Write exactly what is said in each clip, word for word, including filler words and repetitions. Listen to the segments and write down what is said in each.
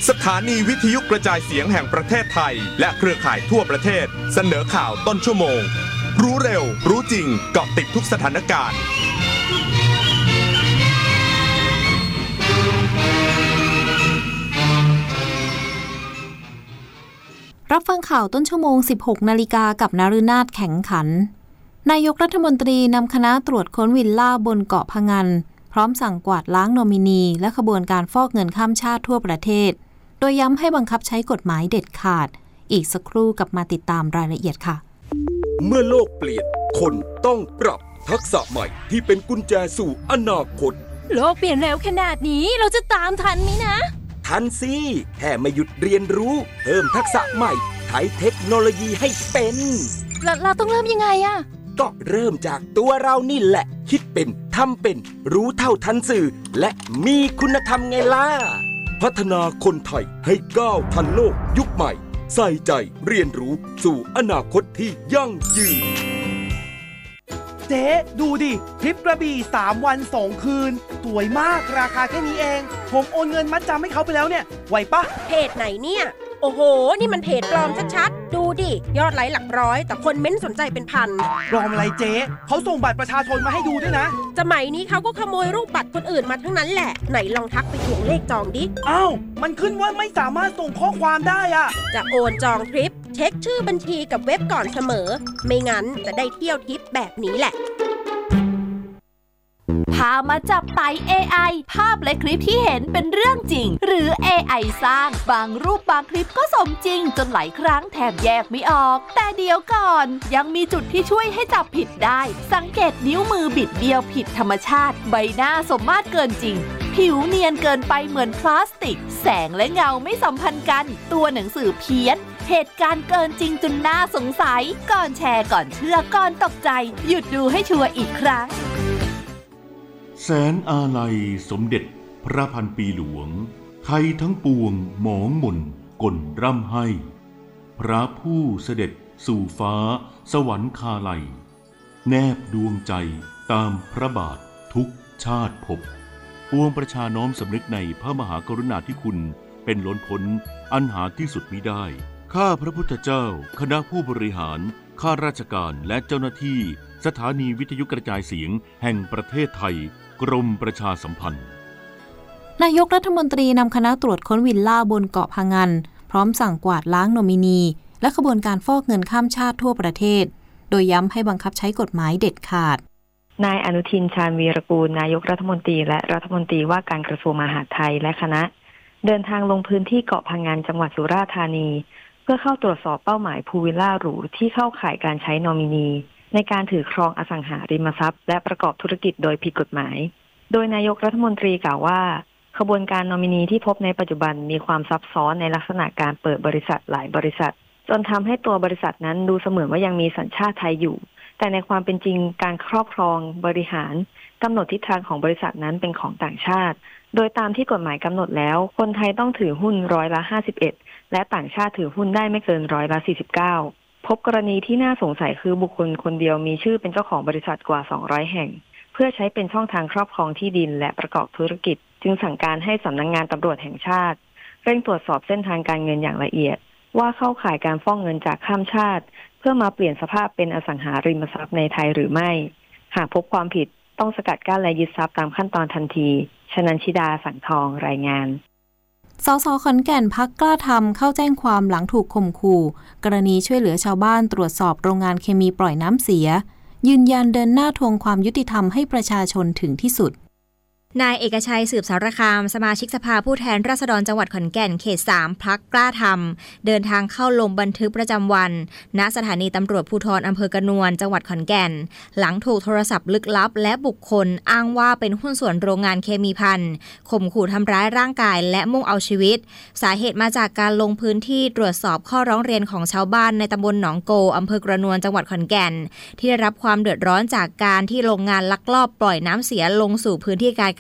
สถานีวิทยุกระจายเสียงแห่งประเทศไทยและเครือข่ายทั่วประเทศเสนอข่าวต้นชั่วโมงรู้เร็วรู้จริงเกาะติดทุกสถานการณ์รับฟังข่าวต้นชั่วโมง สิบหกนาฬิกากับนฤนาถแข็งขันนายกรัฐมนตรีนำคณะตรวจค้นวิลล่าบนเกาะพะงันพร้อมสั่งกวาดล้างโนมินีและขบวนการฟอกเงินข้ามชาติทั่วประเทศโดยย้ำให้บังคับใช้กฎหมายเด็ดขาดอีกสักครู่กลับมาติดตามรายละเอียดค่ะเมื่อโลกเปลี่ยนคนต้องปรับทักษะใหม่ที่เป็นกุญแจสู่อนาคตโลกเปลี่ยนเร็วขนาดนี้เราจะตามทันไหมนะทันสิแค่ไม่หยุดเรียนรู้เพิ่มทักษะใหม่ใช้เทคโนโลยีให้เป็นเราเราต้องเริ่มยังไงอะก็เริ่มจากตัวเรานี่แหละคิดเป็นทำเป็นรู้เท่าทันสื่อและมีคุณธรรมไงล่ะพัฒนาคนไทยให้ก้าวทันโลกยุคใหม่ใส่ใจเรียนรู้สู่อนาคตที่ยั่งยืนเจ๊ดูดิทริปกระบี่สามวันสองคืนสวยมากราคาแค่นี้เองผมโอนเงินมัดจำให้เขาไปแล้วเนี่ยไหวปะเพจไหนเนี่ยโอ้โหนี่มันเพจปลอมชัดๆดูดิยอดไลค์หลักร้อยแต่คนเม้นสนใจเป็นพันปลอมอะไรเจ๊เขาส่งบัตรประชาชนมาให้ดูด้วยนะสมัยนี้เขาก็ขโมยรูปบัตรคนอื่นมาทั้งนั้นแหละไหนลองทักไปทวงเลขจองดิอ้าวมันขึ้นว่าไม่สามารถส่งข้อความได้อะจะโอนจองทริปเช็คชื่อบัญชีกับเว็บก่อนเสมอไม่งั้นจะได้เที่ยวทริปแบบนี้แหละพามาจับไต่ เอ ไอ ภาพและคลิปที่เห็นเป็นเรื่องจริงหรือ เอ ไอ สร้างบางรูปบางคลิปก็สมจริงจนหลายครั้งแทบแยกไม่ออกแต่เดี๋ยวก่อนยังมีจุดที่ช่วยให้จับผิดได้สังเกตนิ้วมือบิดเบี้ยวผิดธรรมชาติใบหน้าสมมาตรเกินจริงผิวเนียนเกินไปเหมือนพลาสติกแสงและเงาไม่สัมพันธ์กันตัวหนังสือเพี้ยนเหตุการณ์เกินจริงจนน่าสงสัยก่อนแชร์ก่อนเชื่อก่อนตกใจหยุดดูให้ชัวร์อีกครั้งแสนอาลัยสมเด็จพระพันปีหลวงไทยทั้งปวงหมองหม่นกลร่ำให้พระผู้เสด็จสู่ฟ้าสวรรคาลัยแนบดวงใจตามพระบาททุกชาติภพปวงประชาน้อมสำนึกในพระมหากรุณาธิคุณเป็นล้นพ้นอันหาที่สุดมิได้ข้าพระพุทธเจ้าคณะผู้บริหารข้าราชการและเจ้าหน้าที่สถานีวิทยุกระจายเสียงแห่งประเทศไทยกรมประชาสัมพันธ์นายกรัฐมนตรีนำคณะตรวจค้นวิลล่าบนเกาะพะงันพร้อมสั่งกวาดล้างโนมินีและขบวนการฟอกเงินข้ามชาติทั่วประเทศโดยย้ำให้บังคับใช้กฎหมายเด็ดขาดนายอนุทินชาญวีรกูลนายกรัฐมนตรีและรัฐมนตรีว่าการกระทรวงมหาดไทยและคณะเดินทางลงพื้นที่เกาะพะงันจังหวัดสุราษฎร์ธานีเพื่อเข้าตรวจสอบเป้าหมายพูลวิลล่าหรูที่เข้าข่ายการใช้โนมินีในการถือครองอสังหาริมทรัพย์และประกอบธุรกิจโดยผิดกฎหมายโดยนายกรัฐมนตรีกล่าวว่าขบวนการโนมินีที่พบในปัจจุบันมีความซับซ้อนในลักษณะการเปิดบริษัทหลายบริษัทจนทำให้ตัวบริษัทนั้นดูเสมือนว่ายังมีสัญชาติไทยอยู่แต่ในความเป็นจริงการครอบครองบริหารกำหนดทิศทางของบริษัทนั้นเป็นของต่างชาติโดยตามที่กฎหมายกำหนดแล้วคนไทยต้องถือหุ้นร้อยละห้าสิบเอ็ดและต่างชาติถือหุ้นได้ไม่เกินร้อยละสี่สิบเก้าพบกรณีที่น่าสงสัยคือบุคคลคนเดียวมีชื่อเป็นเจ้าของบริษัทกว่าสองร้อยแห่งเพื่อใช้เป็นช่องทางครอบครองที่ดินและประกอบธุรกิจจึงสั่งการให้สำนักงานตำรวจแห่งชาติเร่งตรวจสอบเส้นทางการเงินอย่างละเอียดว่าเข้าข่ายการฟอกเงินจากข้ามชาติเพื่อมาเปลี่ยนสภาพเป็นอสังหาริมทรัพย์ในไทยหรือไม่หากพบความผิดต้องสกัดกั้นและยึดทรัพย์ตามขั้นตอนทันทีชนันชิดาสังทองรายงานสสขอนแก่นพรรคกล้าทำเข้าแจ้งความหลังถูกข่มขู่กรณีช่วยเหลือชาวบ้านตรวจสอบโรงงานเคมีปล่อยน้ำเสียยืนยันเดินหน้าทวงความยุติธรรมให้ประชาชนถึงที่สุดนายเอกชัยสืบสารคามสมาชิกสภาผู้แทนราษฎรจังหวัดขอนแก่นเขตสามพรรคกล้าทำเดินทางเข้าลงบันทึกประจำวันณสถานีตำรวจภูธรอำเภอกระนวนจังหวัดขอนแก่นหลังถูกโทรศัพท์ลึกลับและบุคคลอ้างว่าเป็นหุ้นส่วนโรงงานเคมีภัณฑ์ข่มขู่ทำร้ายร่างกายและมุ่งเอาชีวิตสาเหตุมาจากการลงพื้นที่ตรวจสอบข้อร้องเรียนของชาวบ้านในตำบลหนองโกอำเภอกระนวนจังหวัดขอนแก่นที่ได้รับความเดือดร้อนจากการที่โรงงานลักลอบปล่อยน้ำเสียลงสู่พื้นที่การเก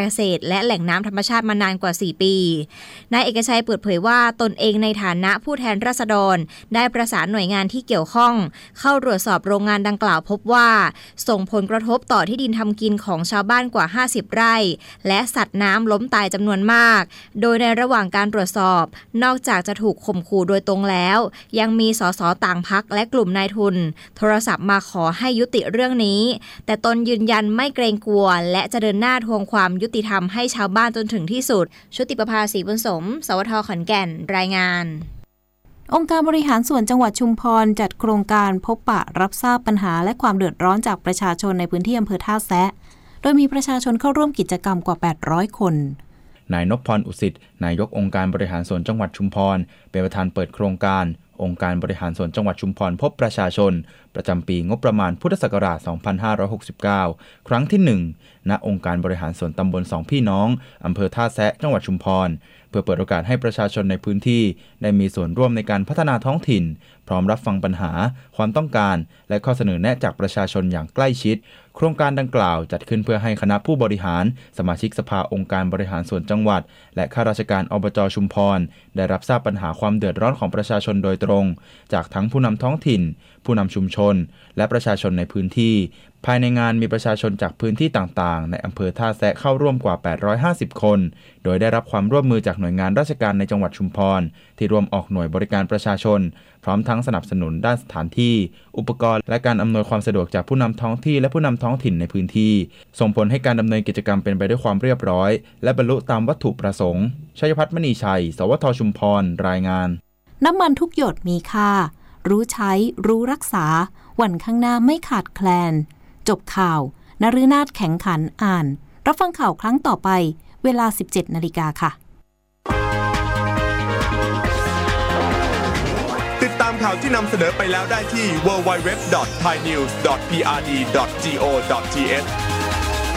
ษตรและแหล่งน้ำธรรมชาติมานานกว่าสี่ปีนายเอกชัยเปิดเผยว่าตนเองในฐานะผู้แทนราษฎรได้ประสานหน่วยงานที่เกี่ยวข้องเข้าตรวจสอบโรงงานดังกล่าวพบว่าส่งผลกระทบต่อที่ดินทำกินของชาวบ้านกว่าห้าสิบไร่และสัตว์น้ำล้มตายจำนวนมากโดยในระหว่างการตรวจสอบนอกจากจะถูกข่มขู่โดยตรงแล้วยังมีสสต่างพรรคและกลุ่มนายทุนโทรศัพท์มาขอให้ยุติเรื่องนี้แต่ตนยืนยันไม่เกรงกลัวและจะเดินหน้าทวงความยุติธรรมให้ชาวบ้านจนถึงที่สุดชุติประภาศรีบุญสมสวทขอนแก่นรายงานองค์การบริหารส่วนจังหวัดชุมพรจัดโครงการพบปะรับทราบปัญหาและความเดือดร้อนจากประชาชนในพื้นที่อำเภอท่าแซะโดยมีประชาชนเข้าร่วมกิจกรรมกว่าแปดร้อยคนนายนพพรอุสิตนายกองค์การบริหารส่วนจังหวัดชุมพรเป็นประธานเปิดโครงการองค์การบริหารส่วนจังหวัดชุมพรพบประชาชนประจำปีงบประมาณพุทธศักราช สองพันห้าร้อยหกสิบเก้า ครั้งที่ หนึ่ง ณ องค์การบริหารส่วนตำบลสองพี่น้องอำเภอท่าแซะจังหวัดชุมพรเพื่อเปิดโอกาสให้ประชาชนในพื้นที่ได้มีส่วนร่วมในการพัฒนาท้องถิ่นพร้อมรับฟังปัญหาความต้องการและข้อเสนอแนะจากประชาชนอย่างใกล้ชิดโครงการดังกล่าวจัดขึ้นเพื่อให้คณะผู้บริหารสมาชิกสภาองค์การบริหารส่วนจังหวัดและข้าราชการอบจ.ชุมพรได้รับทราบปัญหาความเดือดร้อนของประชาชนโดยตรงจากทั้งผู้นำท้องถิ่นผู้นำชุมชนและประชาชนในพื้นที่ภายในงานมีประชาชนจากพื้นที่ต่างๆในอำเภอท่าแซะเข้าร่วมกว่าแปดร้อยห้าสิบคนโดยได้รับความร่วมมือจากหน่วยงานราชการในจังหวัดชุมพรที่ร่วมออกหน่วยบริการประชาชนพร้อมทั้งสนับสนุนด้านสถานที่อุปกรณ์และการอำนวยความสะดวกจากผู้นำท้องที่และผู้นำท้องถิ่นในพื้นที่ส่งผลให้การดำเนินกิจกรรมเป็นไปด้วยความเรียบร้อยและบรรลุตามวัตถุประสงค์ชัยพัฒน์มณีชัยสวทชุมพรรายงานน้ำมันทุกหยดมีค่ารู้ใช้รู้รักษาวันข้างหน้าไม่ขาดแคลนจบข่าวนฤนาถแข็งขันอ่านรับฟังข่าวครั้งต่อไปเวลา สิบเจ็ดนาฬิกา ค่ะติดตามข่าวที่นำเสนอไปแล้วได้ที่ ดับเบิลยู ดับเบิลยู ดับเบิลยู ดอท ไทยนิวส์ ดอท พี อาร์ ดี ดอท จี โอ ดอท ที เอช